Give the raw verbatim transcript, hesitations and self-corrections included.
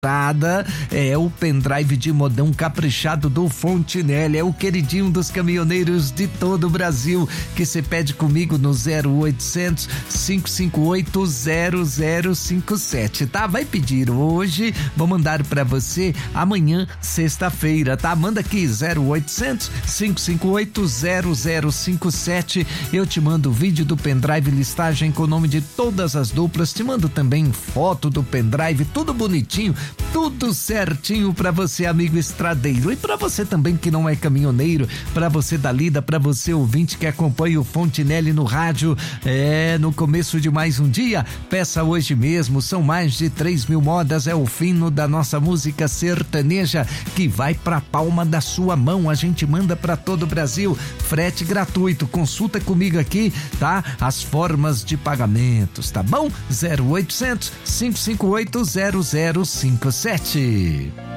É o pendrive de modão caprichado do Fontinelli, é o queridinho dos caminhoneiros de todo o Brasil, que você pede comigo no zero oitocentos, cinco cinco oito, zero zero cinco sete, tá? Vai pedir hoje, vou mandar pra você amanhã, sexta-feira, tá? Manda aqui zero oitocentos, cinco cinco oito, zero zero cinco sete, eu te mando o vídeo do pendrive, listagem com o nome de todas as duplas, te mando também foto do pendrive, tudo bonitinho, tudo certinho pra você, amigo estradeiro, e pra você também que não é caminhoneiro, pra você da lida, pra você ouvinte que acompanha o Fontinelli no rádio, é, no começo de mais um dia, peça hoje mesmo, são mais de três mil modas, é o fino da nossa música sertaneja, que vai pra palma da sua mão, a gente manda pra todo o Brasil, frete gratuito, consulta comigo aqui, tá? As formas de pagamentos, tá bom? zero oitocentos, cinco cinco oito, zero zero cinco sete.